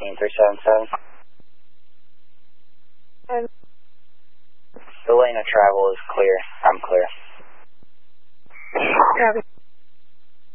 15377. And the lane of travel is clear. I'm clear. copy.